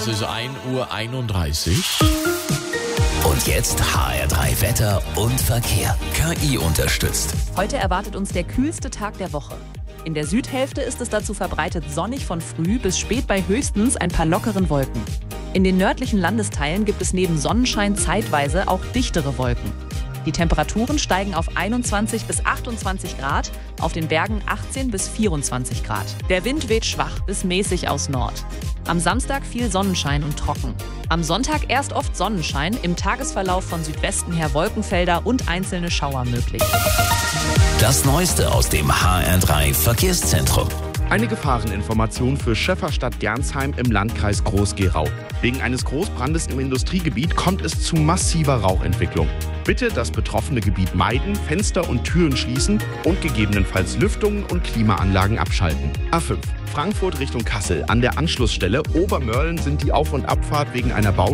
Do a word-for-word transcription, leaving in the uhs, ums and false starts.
Es ist ein Uhr einunddreißig. Und jetzt H R drei Wetter und Verkehr. K I unterstützt. Heute erwartet uns der kühlste Tag der Woche. In der Südhälfte ist es dazu verbreitet sonnig von früh bis spät bei höchstens ein paar lockeren Wolken. In den nördlichen Landesteilen gibt es neben Sonnenschein zeitweise auch dichtere Wolken. Die Temperaturen steigen auf einundzwanzig bis achtundzwanzig Grad, auf den Bergen achtzehn bis vierundzwanzig Grad. Der Wind weht schwach bis mäßig aus Nord. Am Samstag viel Sonnenschein und trocken. Am Sonntag erst oft Sonnenschein, im Tagesverlauf von Südwesten her Wolkenfelder und einzelne Schauer möglich. Das Neueste aus dem H R drei Verkehrszentrum. Eine Gefahreninformation für Schäfferstadt-Gernsheim im Landkreis Groß-Gerau. Wegen eines Großbrandes im Industriegebiet kommt es zu massiver Rauchentwicklung. Bitte das betroffene Gebiet meiden, Fenster und Türen schließen und gegebenenfalls Lüftungen und Klimaanlagen abschalten. A fünf, Frankfurt Richtung Kassel. An der Anschlussstelle Obermörlen sind die Auf- und Abfahrt wegen einer Bau